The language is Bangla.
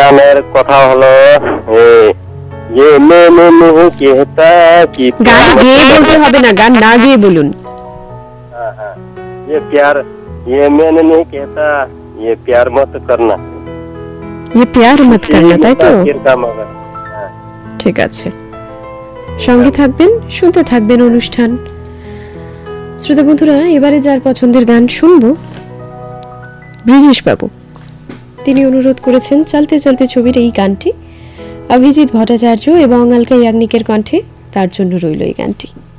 গানের কথা হলো ये मैंने नहीं कहता कि গান গেয়ে বলতে হবে না, গান না গেয়ে বলুন। हाँ हाँ ये मैंने नहीं कहता ये प्यार मत करना ये प्यार मत करना, তাই তো? मुसाफिर का मगर हाँ। ঠিক আছে, সঙ্গে থাকবেন, শুনতে থাকবেন অনুষ্ঠান। শ্রোতা বন্ধুরা, এবারে যার পছন্দের গান শুনবো, ব্রিজেশ বাবু। তিনি অনুরোধ করেছেন চলতে চলতে ছবির এই গানটি। অভিজিৎ ভট্টাচার্য এবং আলকা ইয়াগনিকের কণ্ঠে তার জন্য রইল এই গানটি।